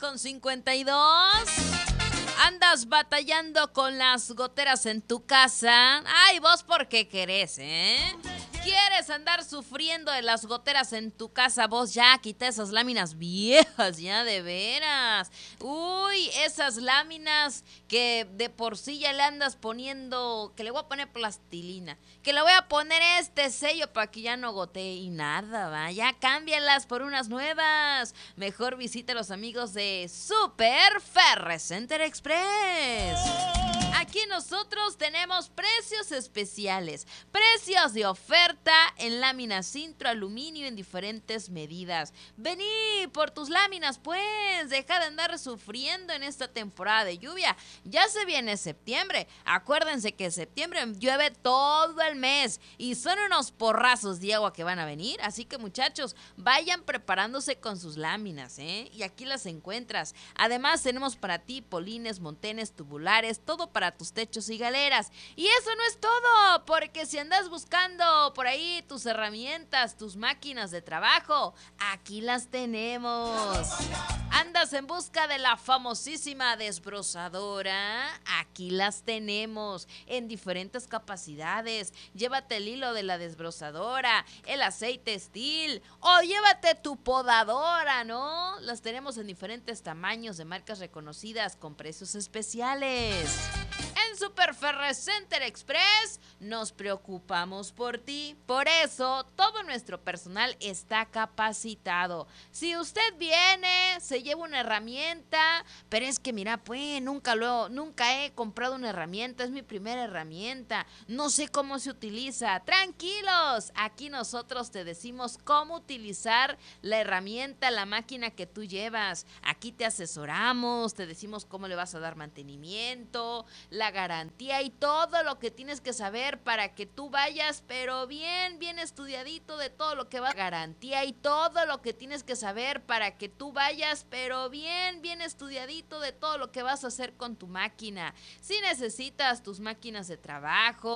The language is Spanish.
6:52. ¿Andas batallando con las goteras en tu casa? Ay, vos por qué querés, ¿Quieres andar sufriendo de las goteras en tu casa? Vos ya quita esas láminas viejas, ya de veras. Uy, esas láminas que de por sí ya le andas poniendo, que le voy a poner plastilina, que le voy a poner este sello para que ya no gotee y nada, va. Ya cámbialas por unas nuevas. Mejor visita a los amigos de Super Ferrecenter Express. Aquí nosotros tenemos precios especiales, precios de oferta en láminas Sintro aluminio en diferentes medidas. Vení por tus láminas, pues, deja de andar sufriendo en esta temporada de lluvia. Ya se viene septiembre. Acuérdense que en septiembre llueve todo el mes y son unos porrazos de agua que van a venir. Así que, muchachos, vayan preparándose con sus láminas, y aquí las encuentras. Además, tenemos para ti polines, montenes, tubulares, todo para tus techos y galeras. Y eso no es todo, porque si andas buscando por ahí tus herramientas, tus máquinas de trabajo, aquí las tenemos. ¿Andas en busca de la famosísima desbrozadora? Aquí las tenemos en diferentes capacidades. Llévate el hilo de la desbrozadora, el aceite Steel o llévate tu podadora, ¿no? Las tenemos en diferentes tamaños de marcas reconocidas con precios especiales. En Super Ferrecenter Express nos preocupamos por ti. Por eso, todo nuestro personal está capacitado. Si usted viene, se lleva una herramienta, pero es que mira, pues, nunca he comprado una herramienta, es mi primera herramienta, no sé cómo se utiliza. Tranquilos, aquí nosotros te decimos cómo utilizar la herramienta, la máquina que tú llevas. Aquí te asesoramos, te decimos cómo le vas a dar mantenimiento, la garantía y todo lo que tienes que saber para que tú vayas, pero bien estudiadito de todo lo que va. Garantía y todo lo que tienes que saber para que tú vayas, pero bien estudiadito de todo lo que vas a hacer con tu máquina. Si necesitas tus máquinas de trabajo,